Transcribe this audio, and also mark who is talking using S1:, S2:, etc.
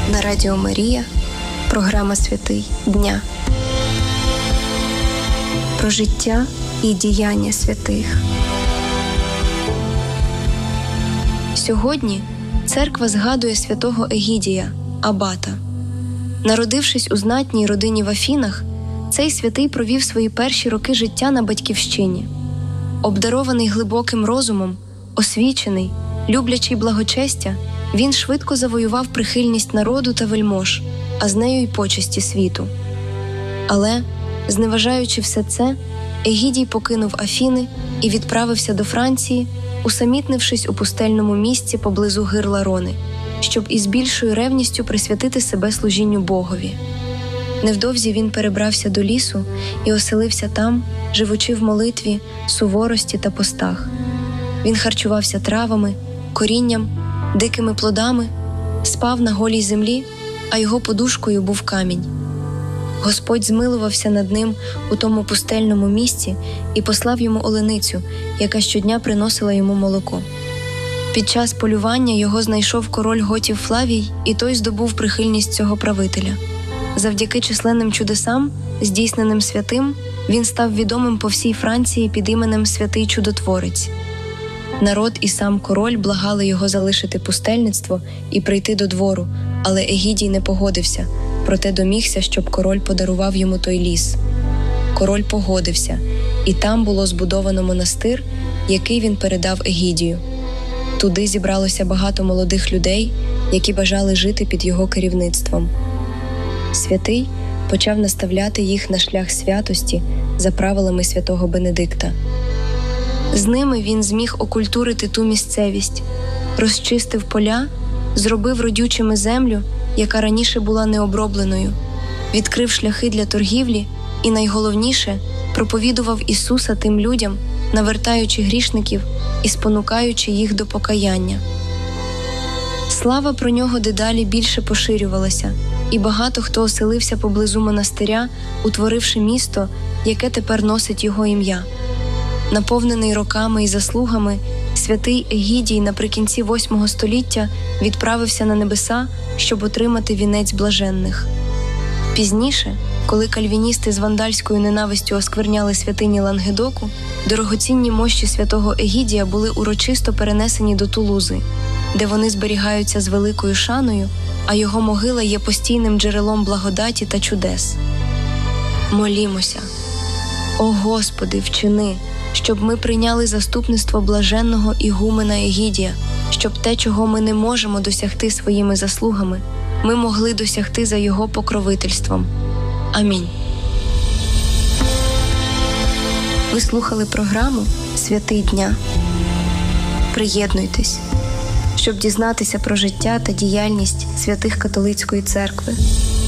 S1: На Радіо Марія програма «Святий дня». Про життя і діяння святих. Сьогодні церква згадує святого Егідія, абата. Народившись у знатній родині в Афінах, цей святий провів свої перші роки життя на батьківщині. Обдарований глибоким розумом, освічений, люблячий благочестя, він швидко завоював прихильність народу та вельмож, а з нею й почесті світу. Але, зневажаючи все це, Егідій покинув Афіни і відправився до Франції, усамітнившись у пустельному місці поблизу гирла Рони, щоб із більшою ревністю присвятити себе служінню Богові. Невдовзі він перебрався до лісу і оселився там, живучи в молитві, суворості та постах. Він харчувався травами, корінням, дикими плодами, спав на голій землі, а його подушкою був камінь. Господь змилувався над ним у тому пустельному місці і послав йому оленицю, яка щодня приносила йому молоко. Під час полювання його знайшов король готів Флавій, і той здобув прихильність цього правителя. Завдяки численним чудесам, здійсненим святим, він став відомим по всій Франції під іменем Святий Чудотворець. Народ і сам король благали його залишити пустельництво і прийти до двору, але Егідій не погодився, проте домігся, щоб король подарував йому той ліс. Король погодився, і там було збудовано монастир, який він передав Егідію. Туди зібралося багато молодих людей, які бажали жити під його керівництвом. Святий почав наставляти їх на шлях святості за правилами святого Бенедикта. З ними він зміг окультурити ту місцевість, розчистив поля, зробив родючими землю, яка раніше була необробленою, відкрив шляхи для торгівлі і, найголовніше, проповідував Ісуса тим людям, навертаючи грішників і спонукаючи їх до покаяння. Слава про нього дедалі більше поширювалася, і багато хто оселився поблизу монастиря, утворивши місто, яке тепер носить його ім'я. Наповнений роками і заслугами, святий Егідій наприкінці 8 століття відправився на небеса, щоб отримати вінець блаженних. Пізніше, коли кальвіністи з вандальською ненавистю оскверняли святині Лангедоку, дорогоцінні мощі святого Егідія були урочисто перенесені до Тулузи, де вони зберігаються з великою шаною, а його могила є постійним джерелом благодаті та чудес. Молімося. О Господи, вчини, щоб ми прийняли заступництво блаженного ігумена Егідія, щоб те, чого ми не можемо досягти своїми заслугами, ми могли досягти за його покровительством. Амінь. Ви слухали програму «Святий дня». Приєднуйтесь, щоб дізнатися про життя та діяльність святих католицької церкви.